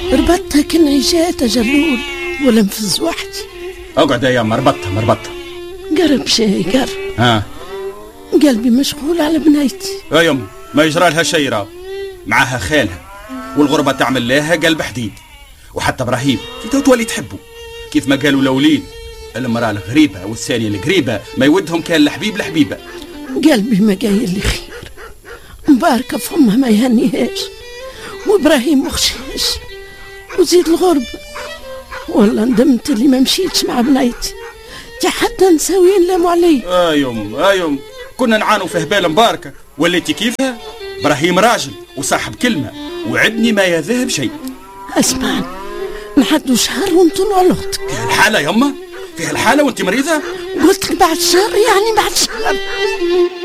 ربطتها كنا جات جلول ولا نفز وحدي. اقعد يا يما، مربطها. قرب شي قرب. ها قلبي مشغول على بنيتي. يا يما ما يجرى لها شي، راه معاها خالها والغربة تعمل لها قلب حديد. وحتى ابراهيم كي تولي تحبه، كيف ما قالوا الاولين المرأة الغريبة والثانية القريبة ما يودهم كان الحبيب الحبيبة. قلبي ما قايل لي خير، مباركة في امها ما يهنيهاش، وابراهيم مخشيش، وزيد الغربة. والله ندمت اللي ما مشيتش مع بنيتي، حتى نساوي نلاموا علي. يوم كنا نعانوا في هبال مباركة، وليتي كيفها؟ ابراهيم راجل وصاحب كلمة وعدني ما يذهب شيء. اسمعني، نحدوا شهر ونطلعوا لأختك. في هالحالة يما، في هالحالة وانت مريضة؟ قلت لك بعد شهر، يعني بعد شهر.